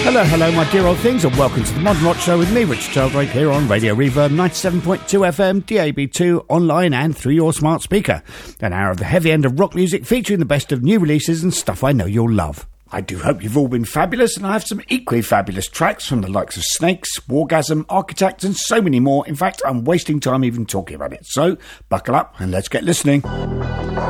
Hello, my dear old things, and welcome to the Modern Rock Show with me, Richard Sheldrake, here on Radio Reverb 97.2 FM, DAB2, online and through your smart speaker. An hour of the heavy end of rock music featuring the best of new releases and stuff I know you'll love. I do hope you've all been fabulous, and I have some equally fabulous tracks from the likes of Snakes, Wargasm, Architect, and so many more. In fact, I'm wasting time even talking about it. So, buckle up and let's get listening.